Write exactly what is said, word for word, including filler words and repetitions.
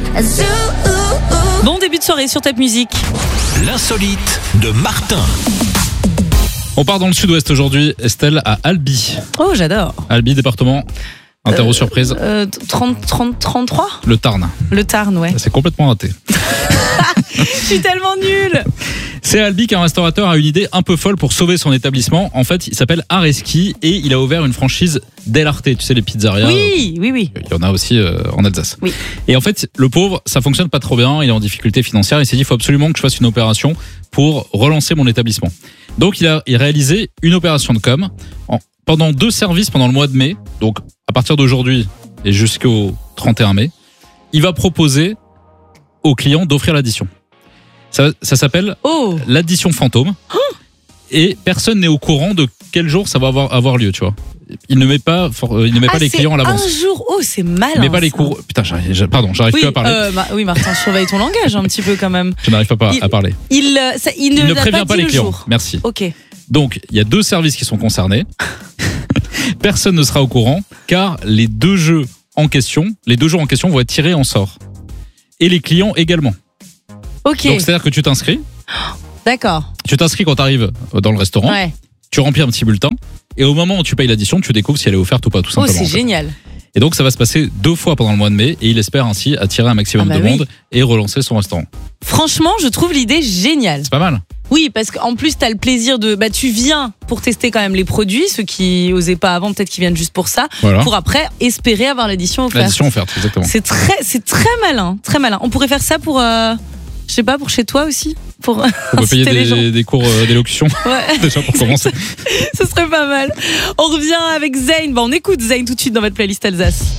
Bon début de soirée sur Top Music. L'insolite de Martin. On part dans le sud-ouest aujourd'hui, Estelle, à Albi. Oh, j'adore. Albi, département. Interro Euh, surprise. Euh, trente, trente, trente-trois Le Tarn. Le Tarn, ouais. C'est complètement raté. Je suis tellement nulle. C'est à Albi qu'un restaurateur a une idée un peu folle pour sauver son établissement. En fait, il s'appelle Areski et il a ouvert une franchise Del Arte, tu sais, les pizzerias. Oui, oui, oui. Il y en a aussi euh, en Alsace. Oui. Et en fait, le pauvre, ça fonctionne pas trop bien. Il est en difficulté financière. Il s'est dit, il faut absolument que je fasse une opération pour relancer mon établissement. Donc, il a, il a réalisé une opération de com en, pendant deux services pendant le mois de mai. Donc, à partir d'aujourd'hui et jusqu'au trente et un mai, il va proposer aux clients d'offrir l'addition. Ça, ça s'appelle Oh. l'addition fantôme. Oh. Et personne n'est au courant de quel jour ça va avoir, avoir lieu, tu vois. Il ne met pas, for- il ne met Ah, pas les c'est clients à l'avance. Un jour, oh, c'est malin. Il met pas les ça. cours. Putain, j'arrive, j'a- pardon, j'arrive Oui, plus à parler. euh, bah, oui, Martin, surveille ton langage un petit peu quand même. Je n'arrive pas par- il- à parler. Il, euh, ça, il ne, Il ne l'a prévient pas, pas dit les le clients. jour. Merci. Ok. Donc, il y a deux services qui sont concernés. Personne ne sera au courant, car les deux jeux en question, les deux jours en question vont être tirés en sort. Et les clients également. Ok. Donc, c'est-à-dire que tu t'inscris. D'accord. Tu t'inscris quand tu arrives dans le restaurant. Ouais. Tu remplis un petit bulletin. Et au moment où tu payes l'addition, tu découvres si elle est offerte ou pas, tout Oh, simplement. c'est en fait. génial. Et donc, ça va se passer deux fois pendant le mois de mai. Et il espère ainsi attirer un maximum Ah bah de oui. monde et relancer son restaurant. Franchement, je trouve l'idée géniale. C'est pas mal. Oui, parce qu'en plus, tu as le plaisir de. Bah, tu viens pour tester quand même les produits, ceux qui osaient pas avant, peut-être qu'ils viennent juste pour ça, Voilà. pour après espérer avoir l'édition offerte. L'addition offerte, exactement. C'est très, c'est très malin, très malin. On pourrait faire ça pour, euh, je sais pas, pour chez toi aussi, pour On peut payer inciter les gens. des, des cours euh, d'élocution Ouais, déjà pour commencer. ce serait pas mal. On revient avec Zayn. Bon, on écoute Zayn tout de suite dans votre playlist Alsace.